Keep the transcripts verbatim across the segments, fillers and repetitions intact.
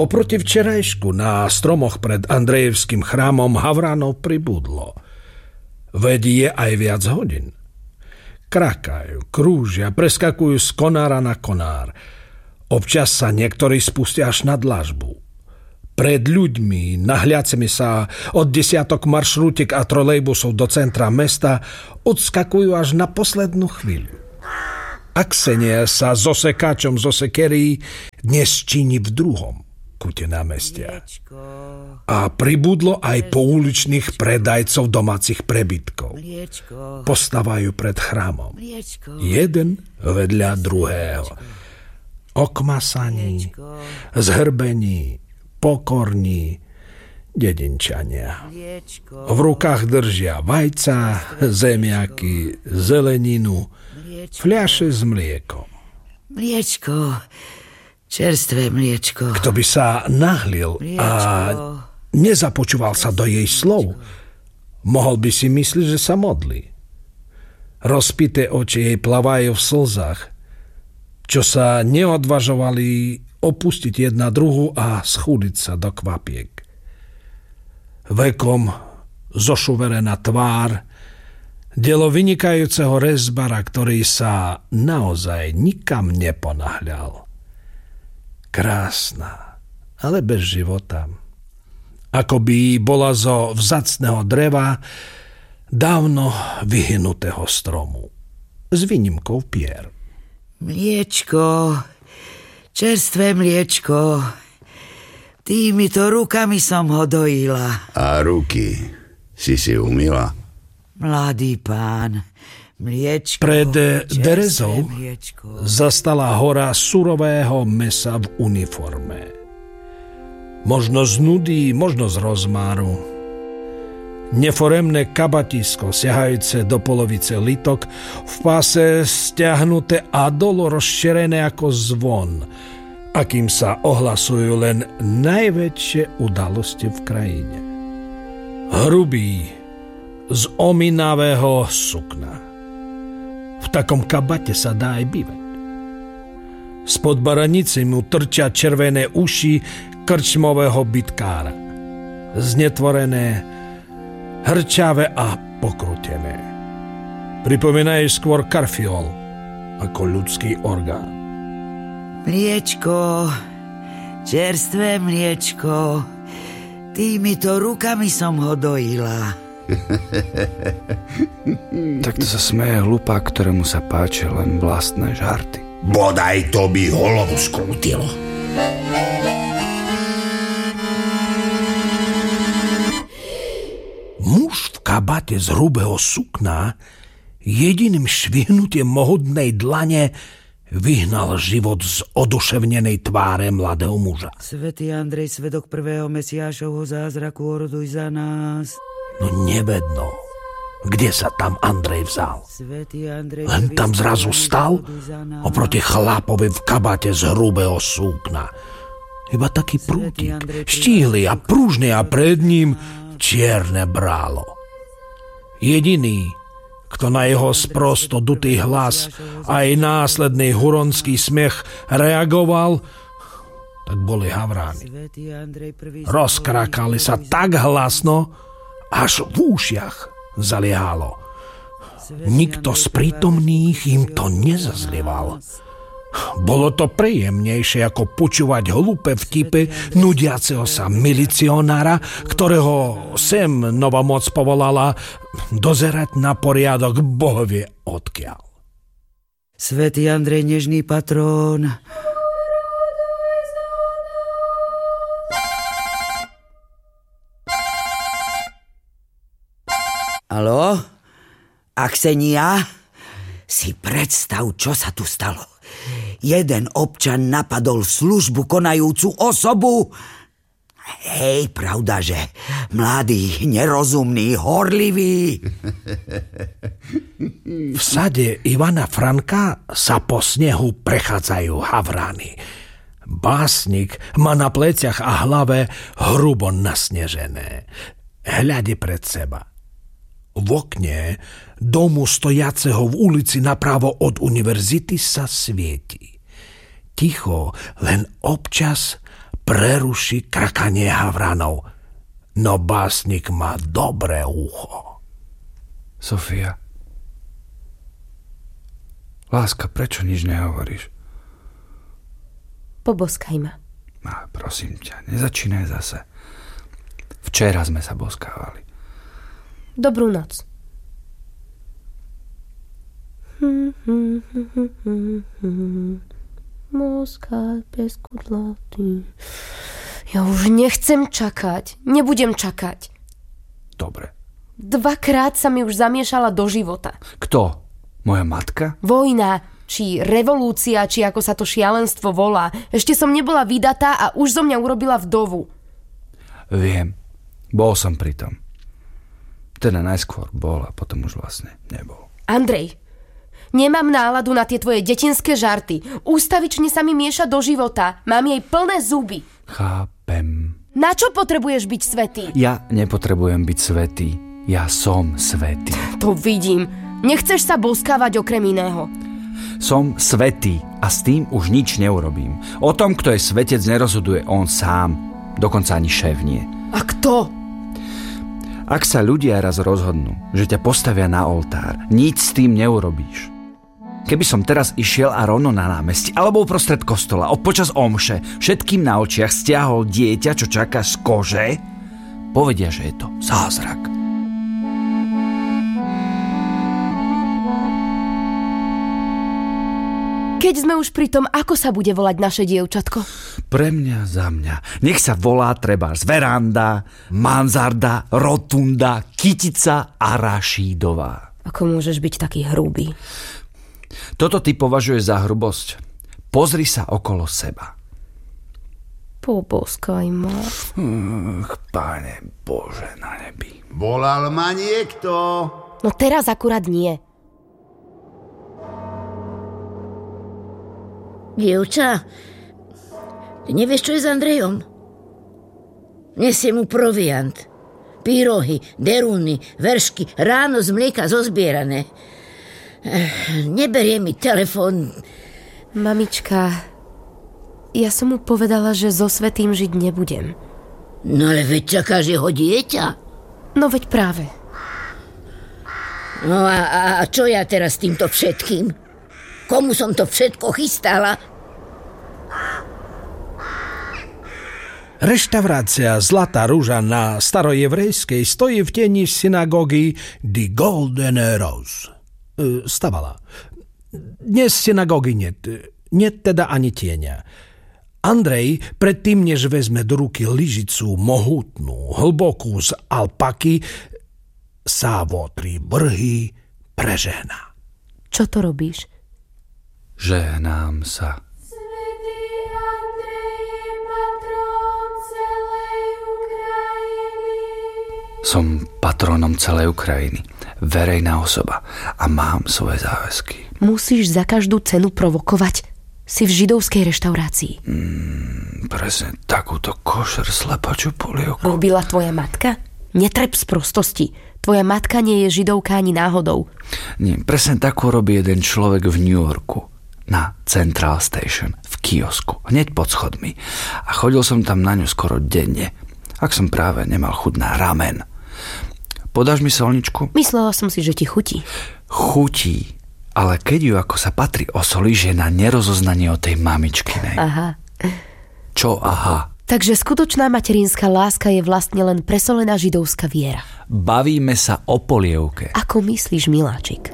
Oproti včerajšku na stromoch pred Andrejevským chrámom havranov pribudlo. Veď je aj viac hodín. Krakajú, krúžia, preskakujú z konára na konár. Občas sa niektorí spustia až na dlažbu. Pred ľuďmi, nahliacimi sa od desiatok maršrútek a trolejbusov do centra mesta, odskakujú až na poslednú chvíľu. A Ksenia sa so sekáčom zo sekerí dnes číni v druhom kute námestia. A pribudlo aj pouličných predajcov domácich prebytkov. Postávajú pred chrámom. Jeden vedľa druhého. Okmasaní, zhrbení, pokorní, dedinčania. V rukách držia vajca, zemiaky, zeleninu, fľaše s mliekom. Mliečko, čerstvé mliečko. Kto by sa nahlil a nezapočúval sa do jej slov, mohol by si myslieť, že sa modlí. Rozpité oči jej plavajú v slzách, čo sa neodvažovali opustiť jedna druhu a schúdiť sa do kvapiek. Vekom zošuverená tvár, dielo vynikajúceho rezbara, ktorý sa naozaj nikam neponáhľal. Krásna, ale bez života. Ako by bola zo vzácneho dreva dávno vyhynutého stromu. S výnimkou pier. Mliečko, čerstvé mliečko. Týmito rukami som ho dojila. A ruky si si umyla? Mladý pán, mliečko. Pred derezou zastala hora surového mesa v uniforme. Možno z nudy, možno z rozmáru. Neforemné kabatisko, siahajúce do polovice litok, v páse stiahnuté a dolo rozšerené ako zvon, akým sa ohlasujú len najväčšie udalosti v krajine. Hrubý, z ominavého sukna. V takom kabate sa dá aj bývať. Spod baranice mu trčia červené uši krčmového bitkára. Znetvorené, hrčavé a pokrutené. Pripomínajú skôr karfiol ako ľudský orgán. Mliečko, čerstvé mliečko, týmito rukami som ho dojila. Takto sa smeje hlupák, ktorému sa páčia len vlastné žarty. Bodaj to by hlavu skrútilo. Muž v kabate z hrubého sukna jediným švihnutím mohutnej dlane vyhnal život z oduševnenej tváre mladého muža. Svätý Andrej, svedok prvého Mesiášovho zázraku, oroduj za nás. No nevedno, kde sa tam Andrej vzal. Len tam zrazu stal oproti chlapovi v kabate z hrubého súkna. Iba taký prútik, štíhly a pružný a pred ním čierne brálo. Jediný, kto na jeho sprosto dutý hlas aj následný huronský smiech reagoval, tak boli havráni. Rozkrakali sa tak hlasno, až v ušiach zaliehalo. Nikto z prítomných im to nezazlieval. Bolo to príjemnejšie ako počúvať hlúpe vtipy nudiaceho sa milicionára, ktorého sem nová moc povolala dozerať na poriadok bohovie odkiaľ. Svätý Andrej, nežný patrón. Haló? Aksenia? Si predstav, čo sa tu stalo. Jeden občan napadol službu konajúcu osobu. Hej, pravda, že mladý, nerozumný, horlivý. V sade Ivana Franka sa po snehu prechádzajú havrány. Básnik má na pleciach a hlave hrubo nasnežené. Hľadí pred seba. V okne domu stojaceho v ulici napravo od univerzity sa svieti. Ticho, len občas preruší krakanie havranov. No básnik má dobré ucho. Sofia. Láska, prečo nič nehovoríš? Poboskaj ma. Á, prosím ťa, nezačínaj zase. Včera sme sa boskávali. Dobrú noc. Boskaj bez kudlaty. Ja už nechcem čakať. Nebudem čakať. Dobre. Dvakrát sa mi už zamiešala do života. Kto? Moja matka? Vojna, či revolúcia, či ako sa to šialenstvo volá. Ešte som nebola vydatá a už zo mňa urobila vdovu. Viem. Bol som pri tom. Teda najskôr bol a potom už vlastne nebol. Andrej, nemám náladu na tie tvoje detinské žarty. Ústavične sa mi mieša do života. Mám jej plné zuby. Chápem. Na čo potrebuješ byť svätý? Ja nepotrebujem byť svätý. Ja som svätý. To vidím. Nechceš sa boskávať okrem iného. Som svätý a s tým už nič neurobím. O tom, kto je svetec, nerozhoduje on sám. Dokonca ani šéf nie. A kto? Ak sa ľudia raz rozhodnú, že ťa postavia na oltár, nič s tým neurobíš. Keby som teraz išiel a rovno na námestí alebo uprostred kostola počas omše všetkým na očiach stiahol dieťa, čo čaká z kože, povedia, že je to zázrak. Keď sme už pri tom, ako sa bude volať naše dievčatko? Pre mňa, za mňa. Nech sa volá treba z veranda, mansarda, rotunda, kytica a rašídová. Ako môžeš byť taký hrubý? Toto ty považuješ za hrubosť? Pozri sa okolo seba. Poboskaj ma. Ach, Pane Bože na nebi. Volal ma niekto? No teraz akurát nie. Dievča, ty nevieš, čo je s Andrejom? Nesie mu proviant. Pyrohy, deruny, veršky, ráno z mlieka zozbierané. Neberie mi telefón. Mamička, ja som mu povedala, že so svätým žiť nebudem. No ale veď čakáš jeho dieťa. No veď práve. No a, a, a čo ja teraz s týmto všetkým? Komu som to všetko chystala? Reštaurácia Zlatá rúža na starojevrejskej stojí v tieni synagógy The Golden Rose. E, stavala. Dnes synagógy net. Net teda ani tieňa. Andrej, predtým, než vezme do ruky lyžicu mohutnú, hlbokú z alpaky, sa vo tri vrhy prežehná. Čo to robíš? Žehnám sa. Svätý Andrej je patron celej Ukrajiny. Som patrónom celej Ukrajiny. Verejná osoba. A mám svoje záväzky. Musíš za každú cenu provokovať. Si v židovskej reštaurácii. Mm, presne takúto košer slepačú polievku. Robila tvoja matka? Netreb z prostosti. Tvoja matka nie je židovka ani náhodou. Nie, presne takú robí jeden človek v New Yorku. Na Central Station, v kiosku, hneď pod schodmi. A chodil som tam na ňu skoro denne, ak som práve nemal chuť na ramen. Podáš mi solničku? Myslela som si, že ti chutí. Chutí, ale keď ju ako sa patrí osolíš, je na nerozoznanie o tej mamičkinej. Aha. Čo aha? Takže skutočná materinská láska je vlastne len presolená židovská viera. Bavíme sa o polievke. Ako myslíš, miláčik?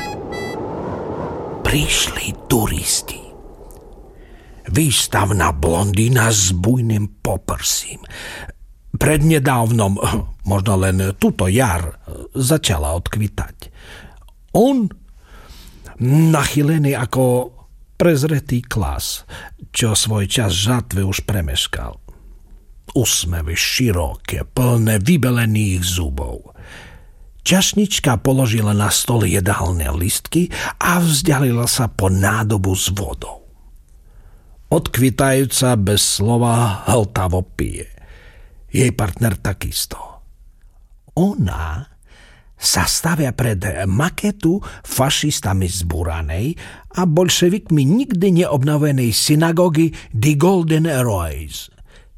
Prišli turisti. Výstavná blondína s bujným poprsím. Prednedávnom, možno len túto jar, začala odkvitať. On, nachylený ako prezretý klas, čo svoj čas žatvy už premeškal. Úsmevy široké, plné vybelených zubov. Čašnička položila na stôl jedálne listky a vzdialila sa po nádobu s vodou. Odkvitajúca bez slova hltavo pije. Jej partner takisto. Ona sa stavia pred maketu fašistami zbúranej a bolševikmi nikdy neobnovenej synagógy The Golden Rose.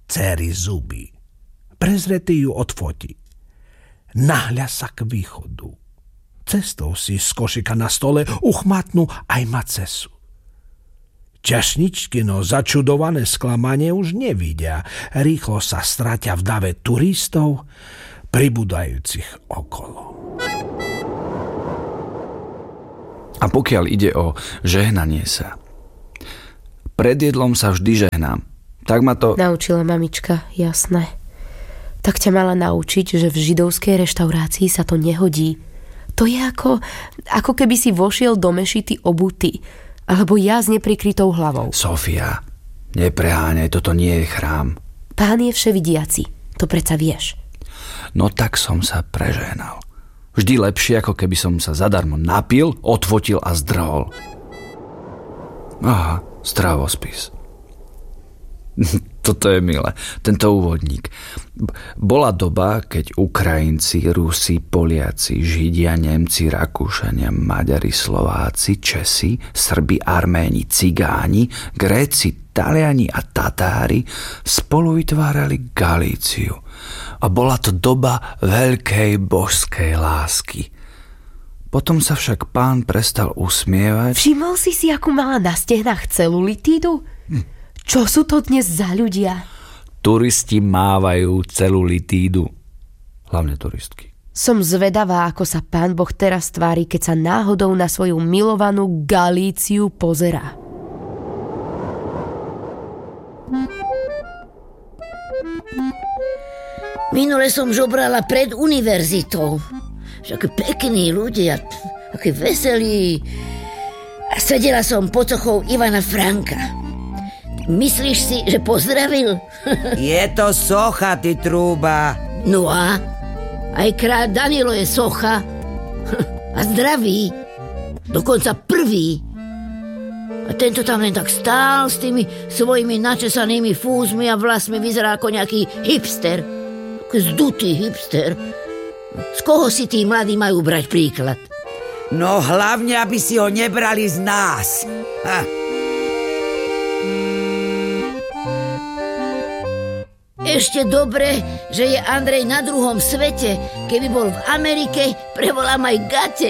dcery zuby. Prezretý ju odfotí. Nahľa sa k východu. Cestou si z košika na stole uchmatnú aj macesu. Čašničkino začudované sklamanie už nevidia. Rýchlo sa stratia v dave turistov, pribúdajúcich okolo. A pokiaľ ide o žehnanie sa, pred jedlom sa vždy žehnám. Tak ma to... Naučila mamička, jasné. Tak ťa mala naučiť, že v židovskej reštaurácii sa to nehodí. To je ako, ako keby si vošiel do mešity obutý, alebo ja s neprikrytou hlavou. Sofia, nepreháňaj, toto nie je chrám. Pán je vševidiaci, to predsa vieš. No tak som sa prežehnal. Vždy lepšie, ako keby som sa zadarmo napil, odfotil a zdrhol. Aha, stravospis. Toto je milé, tento úvodník. Bola doba, keď Ukrajinci, Rusi, Poliaci, Židia, Nemci, Rakúšania, Maďari, Slováci, Česi, Srbi, Arméni, Cigáni, Gréci, Taliani a Tatári spolu vytvárali Galíciu. A bola to doba veľkej božskej lásky. Potom sa však pán prestal usmievať. Všimol si si, akú mala na stehnách celulitídu? Hm. Čo sú to dnes za ľudia? Turisti mávajú celulitídu. Hlavne turistky. Som zvedavá, ako sa pán Boh teraz tvári, keď sa náhodou na svoju milovanú Galíciu pozerá. Minule som žobrala pred univerzitou. Však pekní ľudia, akí veselí. A sedela som pod sochou Ivana Franka. Myslíš si, že pozdravil? Je to socha, ty trúba. No a? Aj kráľ Danilo je socha. A zdravý. Dokonca prvý. A tento tam len tak stál s tými svojimi načesanými fúzmi a vlasmi, vyzerá ako nejaký hipster. Zdutý hipster. Z koho si tí mladí majú brať príklad? No hlavne, aby si ho nebrali z nás. Ha. Ešte dobre, že je Andrej na druhom svete. Keby bol v Amerike, prevolám aj gate.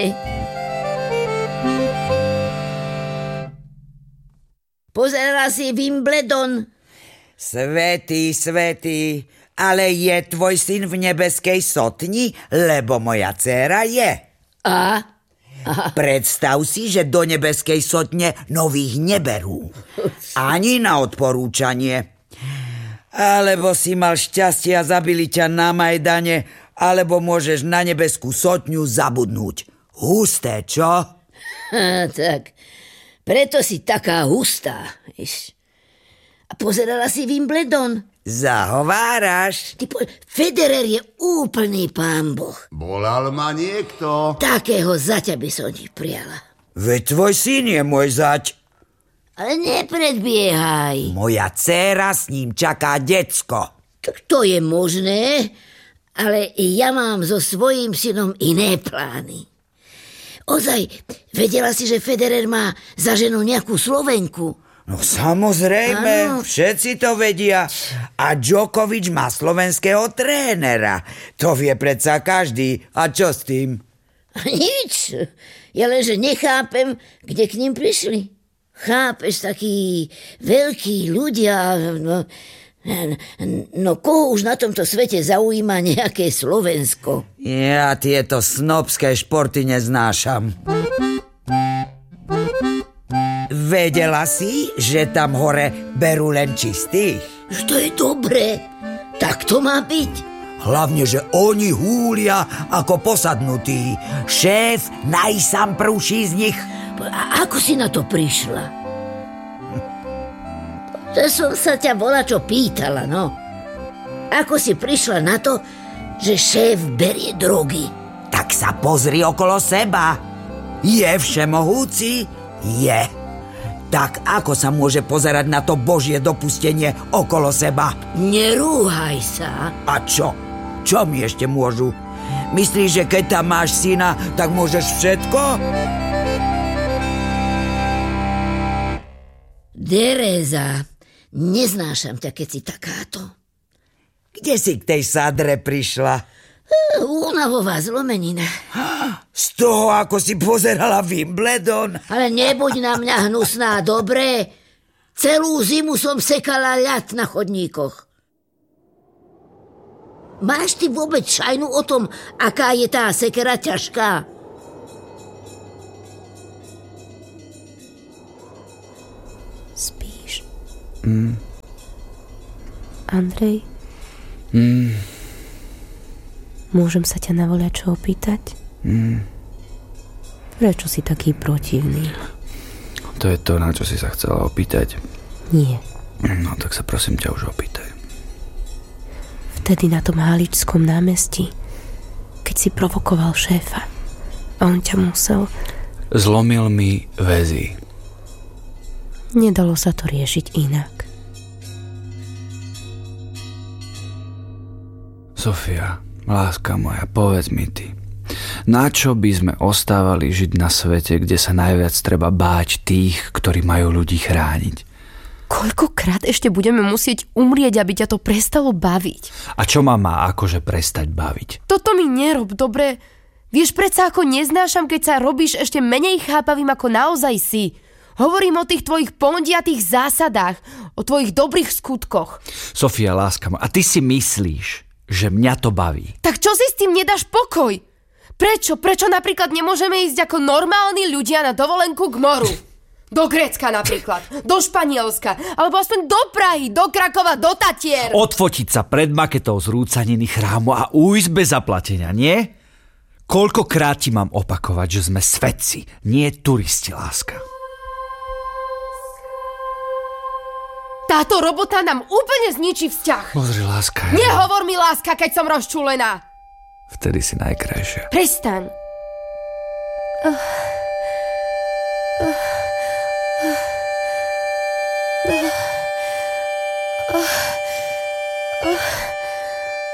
Pozerala si Wimbledon? Svätý, svätý, ale je tvoj syn v nebeskej sotni, lebo moja dcéra je. A? Aha. Predstav si, že do nebeskej sotne nových neberú. Ani na odporúčanie. Alebo si mal šťastie a zabili ťa na Majdane, alebo môžeš na nebeskú sotňu zabudnúť. Husté, čo? Ha, tak, preto si taká hustá. A pozerala si Wimbledon? Zahováraš. Ty po... Federer je úplný pán Boh. Volal ma niekto. Takého zaťa by som ti priala. Veď tvoj syn je môj zať. Ale nepredbiehaj. Moja dcéra s ním čaká decko. Tak to je možné, ale ja mám so svojím synom iné plány. Ozaj, vedela si, že Federer má za ženu nejakú Slovenku? No samozrejme, ano. Všetci to vedia. A Djokovič má slovenského trénera. To vie predsa každý. A čo s tým? Nič. Ja lenže nechápem, kde k ním prišli. Chápeš, takí veľkí ľudia, no, no koho už na tomto svete zaujíma nejaké Slovensko? Ja tieto snobské športy neznášam. Vedela si, že tam hore berú len čistých? To je dobré, tak to má byť. Hlavne, že oni húlia ako posadnutí. Šéf najsamprúší z nich. A ako si na to prišla? To som sa ťa volačo pýtala, no. Ako si prišla na to, že šéf berie drogy? Tak sa pozri okolo seba. Je všemohúci? Je. Tak ako sa môže pozerať na to Božie dopustenie okolo seba? Nerúhaj sa. A čo? Čo mi ešte môžu? Myslíš, že keď tam máš syna, tak môžeš všetko? Tereza, neznášam ťa, keď si takáto. kde si k tej sadre prišla? Únavová zlomenina. Z toho, ako si pozerala Wimbledon? Ale nebuď na mňa hnusná, dobre? Celú zimu som sekala ľad na chodníkoch. Máš ty vôbec šajnu o tom, aká je tá sekera ťažká? Spíš? Mm. Andrej? Mm. Môžem sa ťa na voľačo opýtať? Mm. Prečo si taký protivný? To je to, na čo si sa chcela opýtať. Nie. No tak sa prosím ťa už opýtaj. Vtedy na tom Haličskom námestí, keď si provokoval šéfa a on ťa musel... Zlomil mi väzy. Nedalo sa to riešiť inak. Sofia, láska moja, povedz mi ty. Na čo by sme ostávali žiť na svete, kde sa najviac treba báť tých, ktorí majú ľudí chrániť? Koľkokrát ešte budeme musieť umrieť, aby ťa to prestalo baviť? A čo ma má akože prestať baviť? Toto mi nerob, dobre? Vieš predsa, ako neznášam, keď sa robíš ešte menej chápavým, ako naozaj si. Hovorím o tých tvojich pondiatých zásadách, o tvojich dobrých skutkoch. Sofia, láska moja, a ty si myslíš, že mňa to baví? Tak čo si s tým nedáš pokoj? Prečo? Prečo napríklad nemôžeme ísť ako normálni ľudia na dovolenku k moru? Do Grécka napríklad, do Španielska, alebo aspoň do Prahy, do Krakova, do Tatier. Odfotiť sa pred maketou zrúcaniny chrámu a ujsť bez zaplatenia, nie? Koľkokrát ti mám opakovať, že sme svetci, nie turisti, láska. Táto robota nám úplne zničí vzťah. Pozri, láska. Ja... Nehovor mi, láska, keď som rozčúlená. Vtedy si najkrajšia. Prestaň. Uh. Uh. Uh. Uh.